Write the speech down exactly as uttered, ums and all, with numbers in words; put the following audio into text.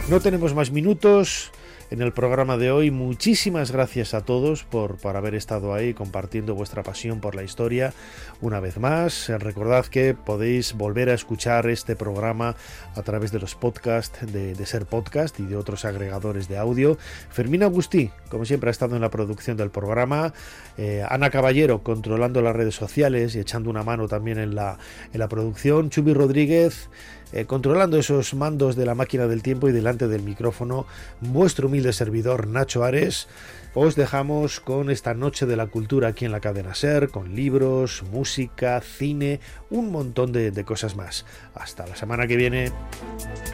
No tenemos más minutos en el programa de hoy. Muchísimas gracias a todos por, por haber estado ahí compartiendo vuestra pasión por la historia una vez más. Recordad que podéis volver a escuchar este programa a través de los podcasts de, de Ser Podcast y de otros agregadores de audio. Fermín Agustí, como siempre, ha estado en la producción del programa. Eh, Ana Caballero controlando las redes sociales y echando una mano también en la, en la producción. Chubi Rodríguez Eh, controlando esos mandos de la máquina del tiempo, y delante del micrófono vuestro humilde servidor Nacho Ares. Os dejamos con esta noche de la cultura aquí en la cadena SER, con libros, música, cine, un montón de, de cosas más. Hasta la semana que viene.